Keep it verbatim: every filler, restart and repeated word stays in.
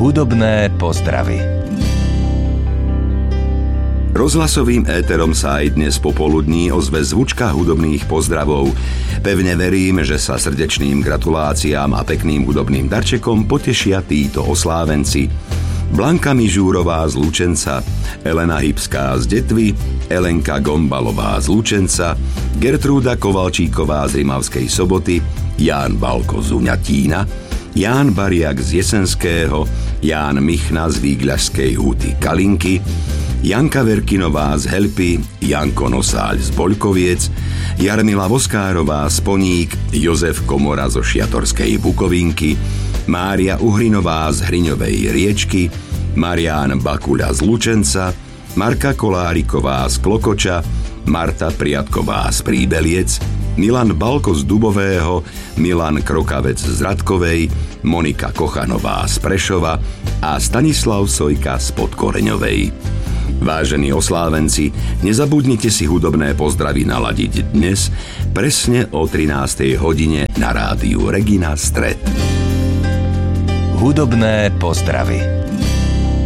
Hudobné pozdravy. Rozhlasovým éterom sa aj dnes popoludní ozve zvučka hudobných pozdravov. Pevne verím, že sa srdečným gratuláciám a pekným hudobným darčekom potešia títo oslávenci. Blanka Mižúrová z Lučenca, Elena Hybská z Detvy, Elenka Gombalová z Lučenca, Gertrúda Kovalčíková z Rimavskej Soboty, Ján Balko z Uňatína, Ján Bariak z Jesenského, Ján Michna z Vígľašskej húty Kalinky, Janka Verkinová z Helpy, Janko Nosáľ z Boľkoviec, Jarmila Voskárová z Poník, Jozef Komora zo Šiatorskej Bukovinky, Mária Uhrinová z Hriňovej Riečky, Marián Bakuľa z Lučenca, Marka Koláriková z Klokoča, Marta Priatková z Príbeliec, Milan Balko z Dubového, Milan Krokavec z Radkovej, Monika Kochanová z Prešova a Stanislav Sojka z Podkoreňovej. Vážení oslávenci, nezabudnite si hudobné pozdravy naladiť dnes presne o trinástej hodine na rádiu Regina Stret. Hudobné pozdravy.